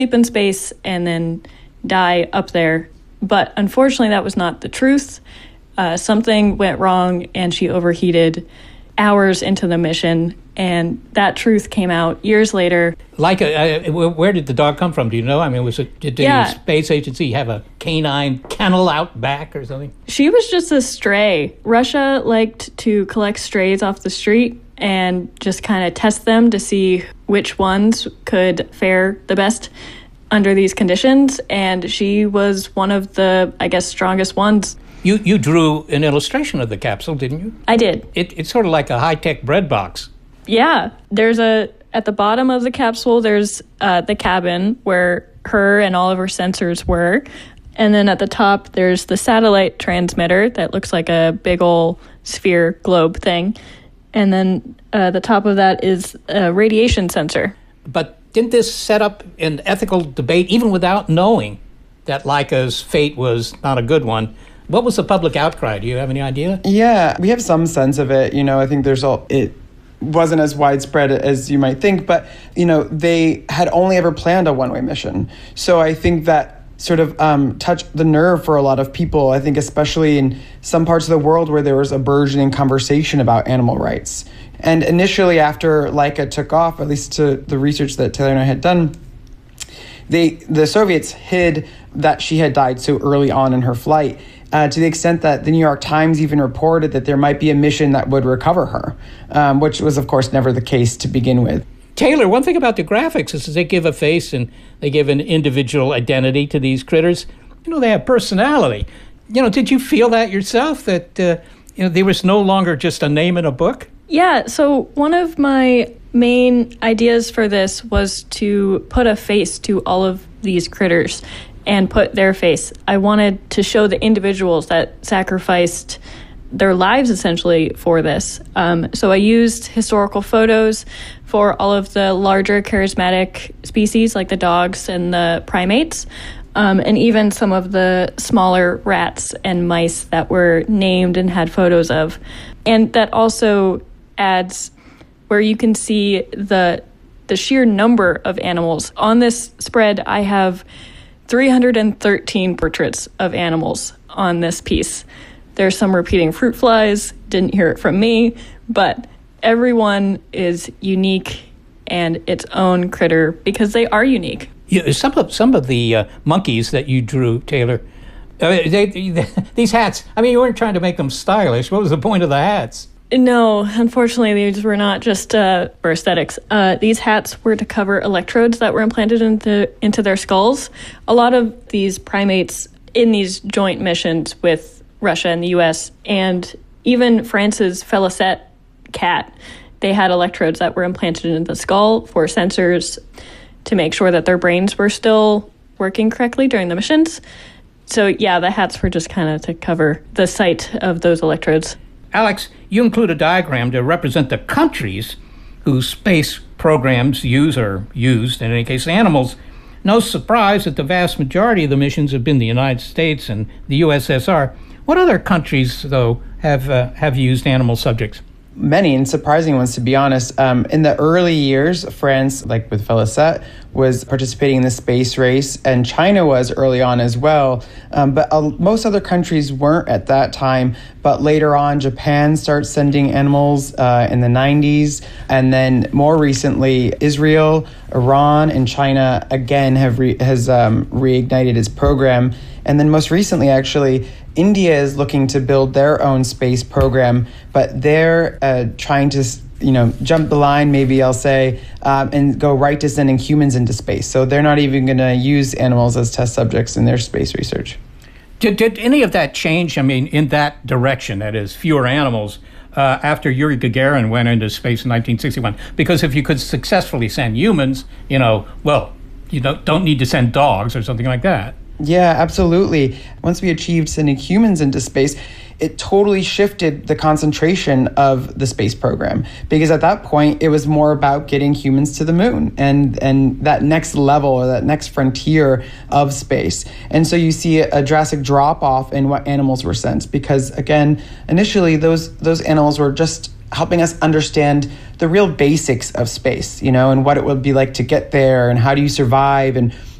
sleep in space and then die up there. But unfortunately, that was not the truth. Something went wrong and she overheated hours into the mission, and that truth came out years later. Where did the dog come from? Do you know? I mean, did the space agency have a canine kennel out back or something? She was just a stray. Russia liked to collect strays off the street and just kind of test them to see which ones could fare the best under these conditions, and she was one of the, I guess, strongest ones. You drew an illustration of the capsule, didn't you? I did. It's sort of like a high-tech bread box. Yeah. At the bottom of the capsule, there's the cabin where her and all of her sensors were. And then at the top, there's the satellite transmitter that looks like a big old sphere globe thing. And then the top of that is a radiation sensor. But didn't this set up an ethical debate, even without knowing that Laika's fate was not a good one? What was the public outcry? Do you have any idea? Yeah, we have some sense of it. I think it wasn't as widespread as you might think, but, they had only ever planned a one-way mission. So I think that sort of touched the nerve for a lot of people, I think especially in some parts of the world where there was a burgeoning conversation about animal rights. And initially after Laika took off, at least to the research that Taylor and I had done, the Soviets hid that she had died so early on in her flight, to the extent that the New York Times even reported that there might be a mission that would recover her, which was, of course, never the case to begin with. Taylor, one thing about the graphics is they give a face and they give an individual identity to these critters. They have personality. Did you feel that yourself, that there was no longer just a name in a book? Yeah, so one of my main ideas for this was to put a face to all of these critters and put their face. I wanted to show the individuals that sacrificed their lives essentially for this. So I used historical photos for all of the larger charismatic species like the dogs and the primates, and even some of the smaller rats and mice that were named and had photos of. And that also adds where you can see the sheer number of animals. On this spread, I have 313 portraits of animals on this piece. There's some repeating fruit flies, didn't hear it from me, but everyone is unique and its own critter because they are unique. Yeah, some of the monkeys that you drew, Taylor, these hats, you weren't trying to make them stylish. What was the point of the hats? No, unfortunately, these were not just for aesthetics. These hats were to cover electrodes that were implanted into their skulls. A lot of these primates in these joint missions with Russia and the U.S., and even France's Felicette cat, they had electrodes that were implanted into the skull for sensors to make sure that their brains were still working correctly during the missions. So, yeah, the hats were just kind of to cover the site of those electrodes. Alex, you include a diagram to represent the countries whose space programs use or used, in any case, animals. No surprise that the vast majority of the missions have been the United States and the USSR. What other countries, though, have used animal subjects? Many, and surprising ones, to be honest. In the early years, France, like with Felicette, was participating in the space race, and China was early on as well. But most other countries weren't at that time. But later on, Japan starts sending animals in the 90s. And then more recently, Israel, Iran, and China again has reignited its program. And then most recently, actually, India is looking to build their own space program, but they're trying to, jump the line, maybe I'll say, and go right to sending humans into space. So they're not even going to use animals as test subjects in their space research. Did any of that change, in that direction, that is, fewer animals, after Yuri Gagarin went into space in 1961? Because if you could successfully send humans, you don't need to send dogs or something like that. Yeah, absolutely. Once we achieved sending humans into space, it totally shifted the concentration of the space program, because at that point, it was more about getting humans to the moon and that next level or that next frontier of space. And so you see a drastic drop off in what animals were sent, because again, initially those animals were just helping us understand the real basics of space, and what it would be like to get there and how do you survive and